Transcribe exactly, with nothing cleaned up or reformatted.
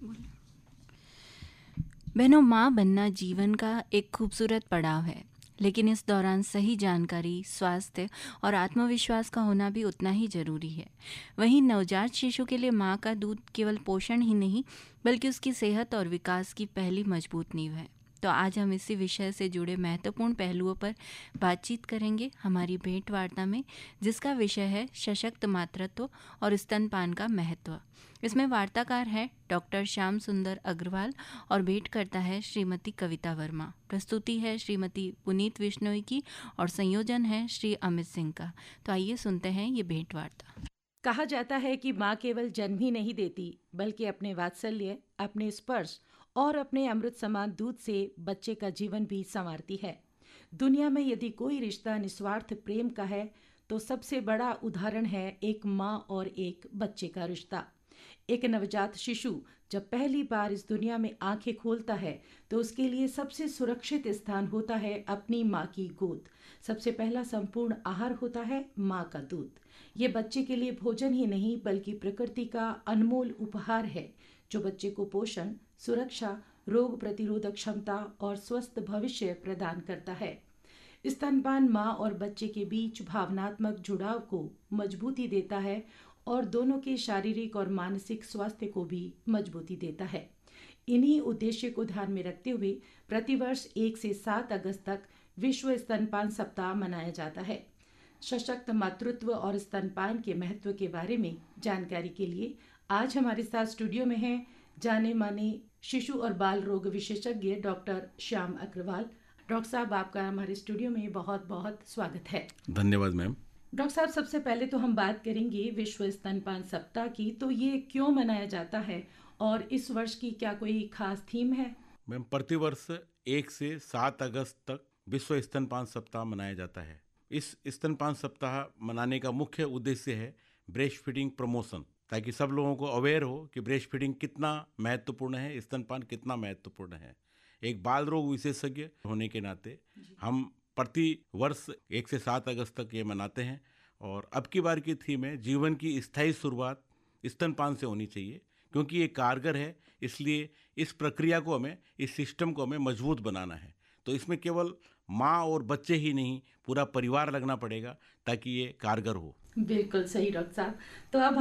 बहनों, माँ बनना जीवन का एक खूबसूरत पड़ाव है, लेकिन इस दौरान सही जानकारी, स्वास्थ्य और आत्मविश्वास का होना भी उतना ही जरूरी है। वहीं नवजात शिशु के लिए माँ का दूध केवल पोषण ही नहीं, बल्कि उसकी सेहत और विकास की पहली मजबूत नींव है। तो आज हम इसी विषय से जुड़े महत्वपूर्ण पहलुओं पर बातचीत करेंगे हमारी भेंट वार्ता में, जिसका विषय है सशक्त मातृत्व और स्तनपान का महत्व। इसमें वार्ताकार है डॉक्टर श्याम सुंदर अग्रवाल और भेंट करता है श्रीमती कविता वर्मा। प्रस्तुति है श्रीमती पुनीत विश्नोई की और संयोजन है श्री अमित सिंह का। तो आइए सुनते हैं ये भेंट वार्ता। कहा जाता है कि माँ केवल जन्म ही नहीं देती, बल्कि अपने वात्सल्य, अपने स्पर्श और अपने अमृत समान दूध से बच्चे का जीवन भी संवारती है। दुनिया में यदि कोई रिश्ता निस्वार्थ प्रेम का है, तो सबसे बड़ा उदाहरण है एक माँ और एक बच्चे का रिश्ता। एक नवजात शिशु जब पहली बार इस दुनिया में आंखें खोलता है, तो उसके लिए सबसे सुरक्षित स्थान होता है अपनी माँ की गोद। सबसे पहला संपूर्ण आहार होता है माँ का दूध। ये बच्चे के लिए भोजन ही नहीं, बल्कि प्रकृति का अनमोल उपहार है, जो बच्चे को पोषण, सुरक्षा, रोग प्रतिरोधक क्षमता और स्वस्थ भविष्य प्रदान करता है। स्तनपान माँ और बच्चे के बीच भावनात्मक जुड़ाव को मजबूती देता है और दोनों के शारीरिक और मानसिक स्वास्थ्य को भी मजबूती देता है। इन्हीं उद्देश्य को ध्यान में रखते हुए प्रतिवर्ष एक से सात अगस्त तक विश्व स्तनपान सप्ताह मनाया जाता है। सशक्त मातृत्व और स्तनपान के महत्व के बारे में जानकारी के लिए आज हमारे साथ स्टूडियो में हैं जाने माने शिशु और बाल रोग विशेषज्ञ डॉक्टर श्याम अग्रवाल। डॉक्टर साहब, आपका हमारे स्टूडियो में बहुत बहुत स्वागत है। धन्यवाद मैम। डॉक्टर साहब, सबसे पहले तो हम बात करेंगे विश्व स्तनपान सप्ताह की। तो ये क्यों मनाया जाता है और इस वर्ष की क्या कोई खास थीम है? मैम, प्रतिवर्ष एक से सात अगस्त तक विश्व स्तनपान सप्ताह मनाया जाता है। इस स्तनपान सप्ताह मनाने का मुख्य उद्देश्य है ब्रेस्ट फीडिंग प्रमोशन, ताकि सब लोगों को अवेयर हो कि ब्रेस्ट फीडिंग कितना महत्वपूर्ण है, स्तनपान कितना महत्वपूर्ण है। एक बाल रोग विशेषज्ञ होने के नाते हम प्रति वर्ष एक से सात अगस्त तक ये मनाते हैं। और अब की बार की थीम है जीवन की स्थायी शुरुआत स्तनपान से होनी चाहिए, क्योंकि ये कारगर है। इसलिए इस प्रक्रिया को हमें, इस सिस्टम को हमें मजबूत बनाना है। तो इसमें केवल माँ और बच्चे ही नहीं, पूरा परिवार लगना पड़ेगा ताकि ये कारगर हो। बिल्कुल सही डॉक्टर साहब। तो अब